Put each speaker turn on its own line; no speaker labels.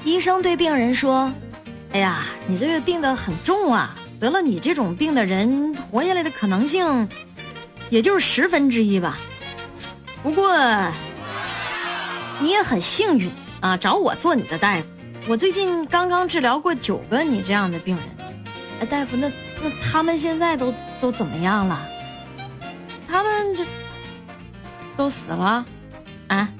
医生对病人说：哎呀，你这个病得很重啊，得了你这种病的人活下来的可能性也就是1/10吧。不过你也很幸运啊，找我做你的大夫。我最近刚刚治疗过9个你这样的病人。哎，大夫，那他们现在都怎么样了？他们这都死了啊？